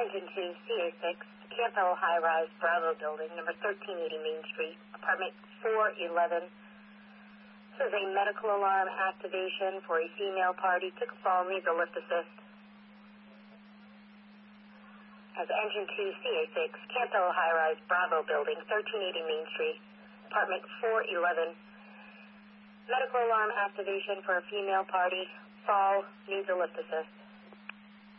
Engine 2, CA6, Campbell High Rise, Bravo Building, number 1380 Main Street, apartment 411. This is a medical alarm activation for a female party. Took a fall, needs a lift assist. As Engine 2, CA6, Campbell High Rise, Bravo Building, 1380 Main Street, apartment 411. Medical alarm activation for a female party. Fall, needs a lift assist.